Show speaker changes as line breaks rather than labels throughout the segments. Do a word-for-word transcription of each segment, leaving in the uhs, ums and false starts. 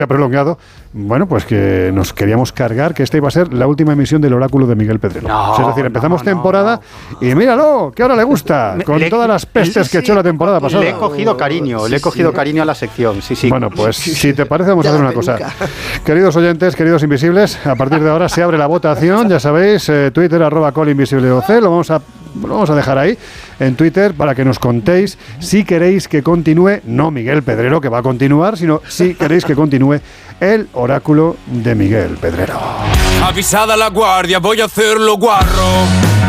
prolongado, bueno, pues que nos queríamos cargar que esta iba a ser la última emisión del oráculo de Miguel Pedrero. No, es decir, empezamos no, temporada no, no. y míralo, que ahora le gusta, con le, todas las pestes sí, que echó la temporada pasada.
Le he cogido cariño, sí, le he cogido sí. cariño a la sección, sí, sí.
Bueno, pues si te parece vamos a hacer una cosa. Queridos oyentes, queridos invisibles, a partir de ahora se abre la votación, ya sabéis, eh, Twitter, arroba colinvisibleoc, lo vamos a lo vamos a dejar ahí en Twitter para que nos contéis si queréis que continúe, no Miguel Pedrero que va a continuar, sino si queréis que continúe el oráculo de Miguel Pedrero.
Avisada la guardia, voy a hacerlo guarro.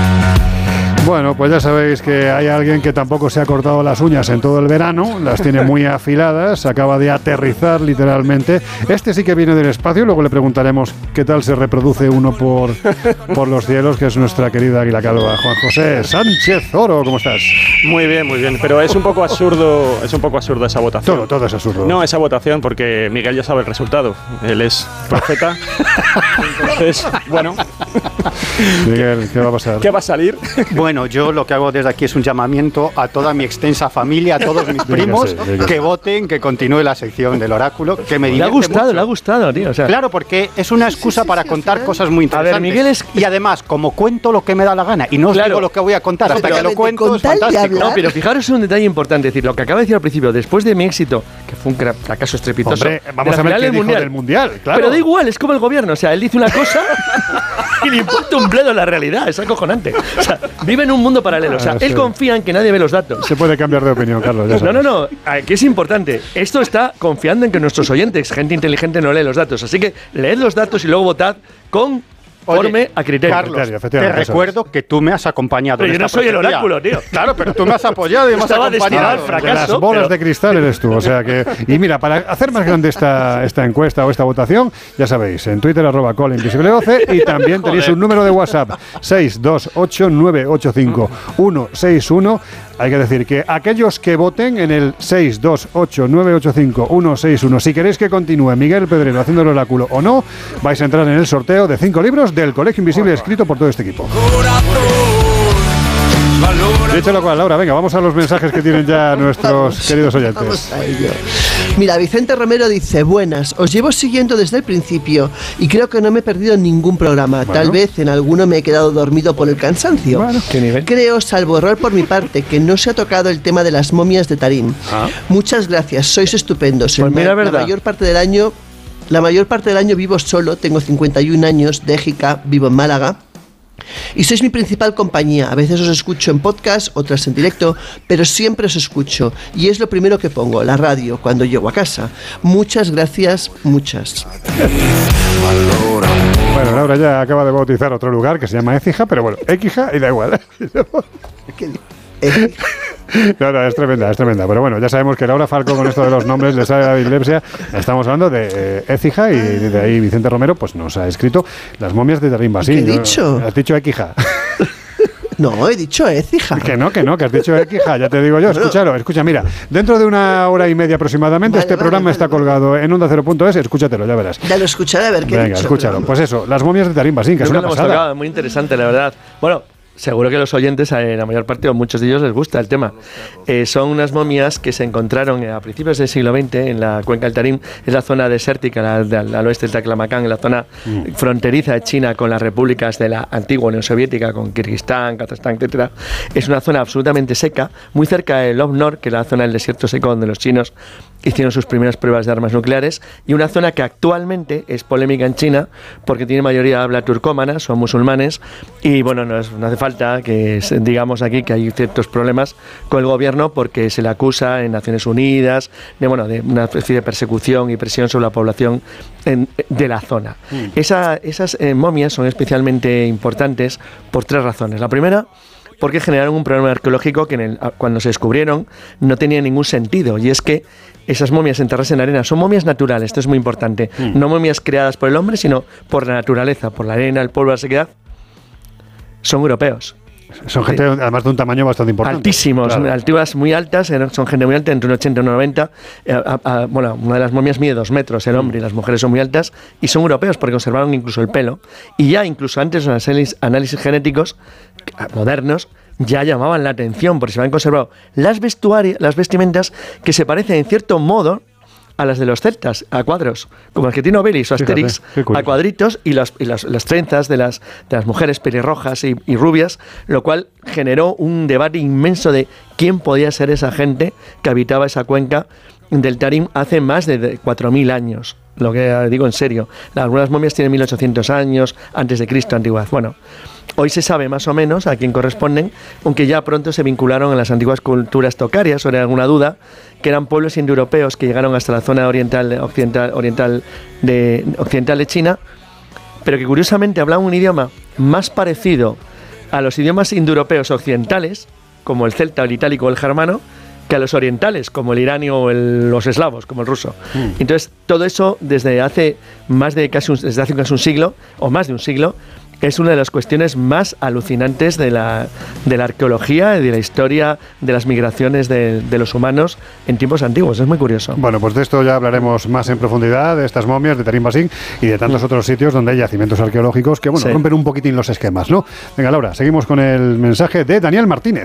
Bueno, pues ya sabéis que hay alguien que tampoco se ha cortado las uñas en todo el verano, las tiene muy afiladas, acaba de aterrizar literalmente. Este sí que viene del espacio, luego le preguntaremos qué tal se reproduce uno por, por los cielos, que es nuestra querida Águila Calva. Juan José Sánchez Oro, ¿cómo estás?
Muy bien, muy bien, pero es un poco absurdo, es un poco absurdo esa votación.
Todo, todo es absurdo.
No, esa votación, porque Miguel ya sabe el resultado. Él es profeta. Entonces, bueno.
Miguel, ¿qué va a pasar?
¿Qué va a salir?
Bueno, Bueno, yo lo que hago desde aquí es un llamamiento a toda mi extensa familia, a todos mis primos, dígase, dígase. que voten, que continúe la sección del oráculo, que me
divierte mucho. Le ha gustado,
mucho.
le ha gustado, tío. O sea.
Claro, porque es una excusa sí, sí, para sí, contar sí, cosas muy interesantes.
A ver, Miguel es...
Y además, como cuento lo que me da la gana, y no os
claro.
digo lo que voy a contar hasta que lo cuento, es fantástico.
No, pero fijaros en un detalle importante, es decir, lo que acaba de decir al principio, después de mi éxito, que fue un fracaso estrepitoso.
Hombre, vamos a ver qué dijo mundial, del mundial, claro.
Pero da igual, es como el gobierno, o sea, él dice una cosa y le importa un bledo la realidad, es acojonante. O sea, vive en un mundo paralelo. O sea, él confía en que nadie ve los datos.
Se puede cambiar de opinión, Carlos. Ya
no, no, no. Que es importante. Esto está confiando en que nuestros oyentes, gente inteligente, no lee los datos. Así que leed los datos y luego votad con Oye, a criterio.
Carlos, te recuerdo que tú me has acompañado.
Pero
en
yo
esta
no soy
profecía.
el oráculo, tío.
Claro, pero tú me has apoyado y me has
Estaba
acompañado.
Al fracaso,
las bolas
pero...
de cristal eres tú. O sea que. Y mira, para hacer más grande esta, esta encuesta o esta votación, ya sabéis, en Twitter, arroba colinvisibleoc, y también tenéis un número de WhatsApp: seis dos ocho nueve ocho cinco uno seis uno. Hay que decir que aquellos que voten en el seis dos ocho nueve ocho cinco uno seis uno, si queréis que continúe Miguel Pedrero haciendo el oráculo o no, vais a entrar en el sorteo de cinco libros del Colegio Invisible escrito por todo este equipo. Dicho lo cual, Laura, venga, vamos a los mensajes que tienen ya nuestros vamos, queridos oyentes.
Vamos a ello. Mira, Vicente Romero dice: buenas, os llevo siguiendo desde el principio y creo que no me he perdido ningún programa. Bueno. Tal vez en alguno me he quedado dormido por el cansancio.
Bueno, ¿qué nivel?
Creo, salvo error por mi parte, que no se ha tocado el tema de las momias de Tarín. ¿Ah? Muchas gracias, sois estupendos.
Pues mira,
la, la mayor parte del año, la mayor parte del año vivo solo, tengo cincuenta y un años, de Égica, vivo en Málaga. Y sois mi principal compañía. A veces os escucho en podcast, otras en directo, pero siempre os escucho. Y es lo primero que pongo, la radio, cuando llego a casa. Muchas gracias, muchas.
Bueno, Laura ya acaba de bautizar otro lugar que se llama Écija, pero bueno, Équija y da igual.
¿Qué digo? ¿Eh?
No, no, es tremenda, es tremenda. Pero bueno, ya sabemos que Laura Falcó con esto de los nombres le sale la dislexia. Estamos hablando de eh, Écija y de ahí Vicente Romero pues nos ha escrito las momias de Tarín Basín.
¿Qué he dicho?
¿No? Has dicho Équija.
No, he dicho Écija.
Que no, que no, que has dicho Équija, ya te digo yo. Escúchalo, escucha, mira, dentro de una hora y media aproximadamente vale, este vale, programa vale, está vale. colgado en onda cero punto es, escúchatelo, ya verás.
Ya lo escucharé, a ver qué
Venga,
he dicho,
escúchalo.
pero...
Pues eso, las momias de Tarín Basín, que Creo es una
que
pasada.
Tocado, muy interesante, la verdad. Bueno, seguro que los oyentes, a la mayor parte o muchos de ellos les gusta el tema. Eh, son unas momias que se encontraron a principios del siglo veinte en la cuenca del Tarín, es la zona desértica al, al, al oeste del Taklamakan, en la zona mm. fronteriza de China con las repúblicas de la antigua Unión Soviética, con Kirguistán, Kazajstán, etcétera. Es una zona absolutamente seca, muy cerca de Lovnor, que es la zona del desierto seco donde los chinos hicieron sus primeras pruebas de armas nucleares, y una zona que actualmente es polémica en China porque tiene mayoría de habla turcómana, son musulmanes, y bueno, no, es, no hace falta que digamos aquí que hay ciertos problemas con el gobierno porque se le acusa en Naciones Unidas de, bueno, de una especie de persecución y presión sobre la población en, de la zona. Mm. Esa, esas eh, momias son especialmente importantes por tres razones. La primera, porque generaron un problema arqueológico que en el, cuando se descubrieron no tenía ningún sentido, y es que esas momias enterradas en arena son momias naturales, esto es muy importante, mm. no momias creadas por el hombre, sino por la naturaleza, por la arena, el polvo, la sequedad. Son europeos.
Son gente, además, de un tamaño bastante importante.
Altísimos, claro. Alturas muy altas, son gente muy alta, entre un ochenta y un noventa. Eh, a, a, bueno, una de las momias mide dos metros, el hombre, mm. y las mujeres son muy altas, y son europeos porque conservaron incluso el pelo. Y ya incluso antes de los análisis, análisis genéticos modernos, ya llamaban la atención porque se habían conservado las vestuarias, las vestimentas que se parecen en cierto modo a las de los celtas, a cuadros, como el que tiene Obelix o Asterix,
Fíjate,
a cuadritos, y, las, y las, las trenzas de las, de las mujeres pelirrojas y, y rubias, lo cual generó un debate inmenso de quién podía ser esa gente que habitaba esa cuenca del Tarim hace más de cuatro mil años. Lo que digo en serio. Algunas momias tienen mil ochocientos años, antes de Cristo, antigüedad. Bueno, hoy se sabe más o menos a quién corresponden, aunque ya pronto se vincularon a las antiguas culturas tocarias, sobre alguna duda, que eran pueblos indoeuropeos que llegaron hasta la zona oriental, occidental, oriental de, occidental de China, pero que curiosamente hablaban un idioma más parecido a los idiomas indoeuropeos occidentales, como el celta, el itálico o el germano, que a los orientales, como el iranio o el, los eslavos, como el ruso. Mm. Entonces, todo eso desde hace más de casi un, desde hace casi un siglo, o más de un siglo, es una de las cuestiones más alucinantes de la, de la arqueología y de la historia de las migraciones de, de los humanos en tiempos antiguos. Es muy curioso.
Bueno, pues de esto ya hablaremos más en profundidad, de estas momias, de Tarim Basing y de tantos otros sitios donde hay yacimientos arqueológicos que, bueno, sí, rompen un poquitín los esquemas, ¿no? Venga, Laura, seguimos con el mensaje de Daniel Martínez.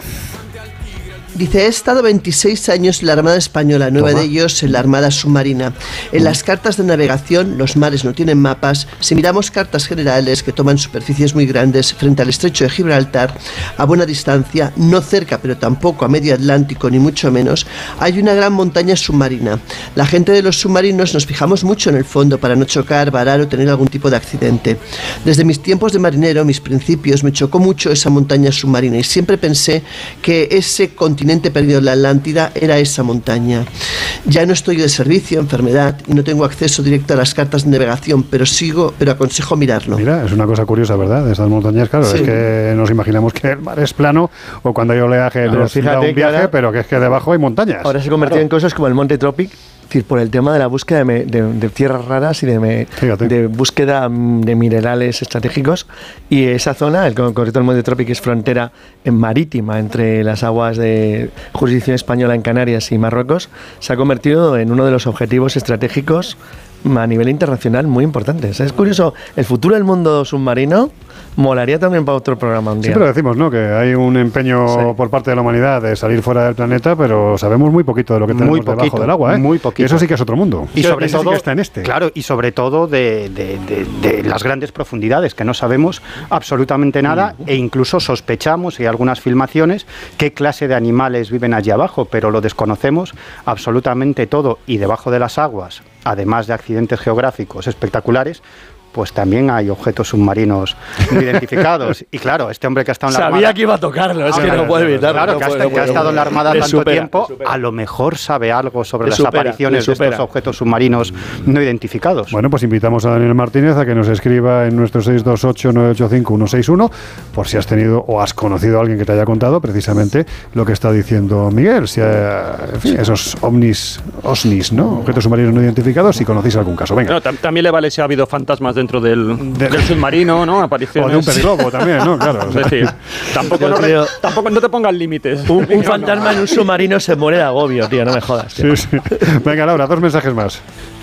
Dice, he estado veintiséis años en la Armada Española, nueve de ellos en la Armada Submarina. En las cartas de navegación, los mares no tienen mapas. Si miramos cartas generales que toman superficies muy grandes frente al estrecho de Gibraltar, a buena distancia, no cerca pero tampoco a medio Atlántico ni mucho menos, hay una gran montaña submarina. La gente de los submarinos nos fijamos mucho en el fondo para no chocar, varar o tener algún tipo de accidente. Desde mis tiempos de marinero, mis principios, me chocó mucho esa montaña submarina y siempre pensé que ese continente perdido en la Atlántida era esa montaña. Ya no estoy de servicio, enfermedad, y no tengo acceso directo a las cartas de navegación, pero sigo, pero aconsejo mirarlo.
Mira, es una cosa curiosa, ¿verdad? De estas montañas, claro, sí, es que nos imaginamos que el mar es plano o cuando hay oleaje nos da un viaje, ahora, pero que es que debajo hay montañas.
Ahora se ha convertido, claro, en cosas como el Monte Tropic, es decir, por el tema de la búsqueda de, de, de tierras raras y de, me, de búsqueda de minerales estratégicos, y esa zona, el concreto del Monte Tropic, es frontera marítima entre las aguas de jurisdicción española en Canarias y Marruecos, se ha convertido en uno de los objetivos estratégicos a nivel internacional muy importantes. Es curioso, el futuro del mundo submarino molaría también para otro programa un día.
Sí, pero decimos, ¿no?, que hay un empeño, sí, por parte de la humanidad de salir fuera del planeta, pero sabemos muy poquito de lo que tenemos muy poquito, debajo del agua, ¿eh?
Muy poquito.
Eso sí que es otro mundo.
Y sobre todo,
sí que está en este.
Claro, y sobre todo de, de, de, de las grandes profundidades, que no sabemos absolutamente nada, uh-huh, e incluso sospechamos, y hay algunas filmaciones, qué clase de animales viven allí abajo, pero lo desconocemos absolutamente todo. Y debajo de las aguas, además de accidentes geográficos espectaculares, pues también hay objetos submarinos no identificados. Y claro, este hombre que ha estado en la
Sabía
Armada...
que iba a tocarlo, es
ah,
que
claro,
no puede evitarlo.
Claro,
no
que,
puede,
hasta,
no
que
puede,
ha estado en la Armada
le
tanto
supera,
tiempo, a lo mejor sabe algo sobre las
supera,
apariciones de estos objetos submarinos no identificados.
Bueno, pues invitamos a Daniel Martínez a que nos escriba en nuestro seis dos ocho, nueve ocho cinco, uno seis uno, por si has tenido o has conocido a alguien que te haya contado precisamente lo que está diciendo Miguel. Si, eh, en fin, esos ovnis, osnis, ¿no?, objetos submarinos no identificados, si conocéis algún caso. Venga.
No, tam- también le vale si ha habido fantasmas dentro del,
de,
del submarino, ¿no? Apariciones.
O de un pez globo también, ¿no? Claro. O sea.
Es decir, tampoco, no,
creo,
tampoco no te pongas límites.
Un, un fantasma en un submarino se muere de agobio, tío, no me jodas. Tío.
Sí, sí. Venga, Laura, dos mensajes más.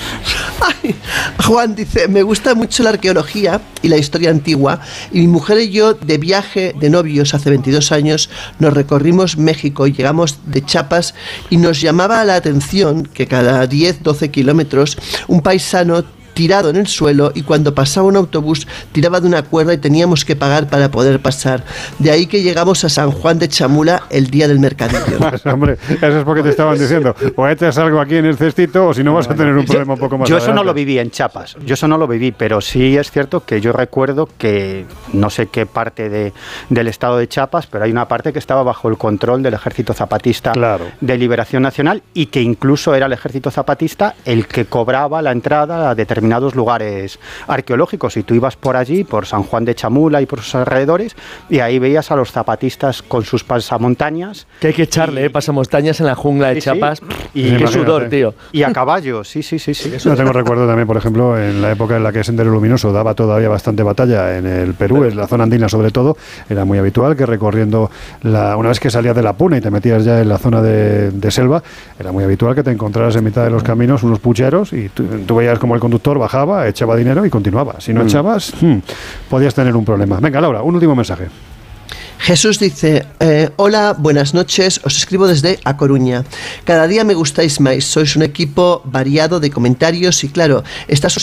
Ay, Juan dice, me gusta mucho la arqueología y la historia antigua, y mi mujer y yo, de viaje de novios hace veintidós años, nos recorrimos México y llegamos de Chiapas, y nos llamaba la atención que cada diez, doce kilómetros un paisano tirado en el suelo, y cuando pasaba un autobús tiraba de una cuerda y teníamos que pagar para poder pasar. De ahí que llegamos a San Juan de Chamula el día del mercadillo.
Pues, hombre, eso es porque te estaban diciendo, o echas algo aquí en el cestito, o si no vas a tener un problema un poco más
Yo
adelante.
eso no lo viví en Chiapas, yo eso no lo viví, pero sí es cierto que yo recuerdo que no sé qué parte de, del estado de Chiapas, pero hay una parte que estaba bajo el control del Ejército Zapatista, claro, de Liberación Nacional, y que incluso era el Ejército Zapatista el que cobraba la entrada a determinados lugares arqueológicos, y tú ibas por allí, por San Juan de Chamula y por sus alrededores, y ahí veías a los zapatistas con sus pasamontañas.
Que hay que echarle, y, eh, pasamontañas en la jungla de sí, Chiapas. Sí.
Y
qué sudor, tío.
Y a caballo, sí, sí, sí, sí.
Yo tengo recuerdo también, por ejemplo, en la época en la que Sendero Luminoso daba todavía bastante batalla en el Perú, en la zona andina sobre todo, era muy habitual que recorriendo, la, una vez que salías de la Puna y te metías ya en la zona de, de selva, era muy habitual que te encontraras en mitad de los caminos unos pucheros, y tú, tú veías como el conductor bajaba, echaba dinero y continuaba. Si no mm. echabas, hmm, podías tener un problema. Venga, Laura, un último mensaje.
Jesús dice, eh, hola, buenas noches, os escribo desde A Coruña. Cada día me gustáis más, sois un equipo variado de comentarios y claro, estas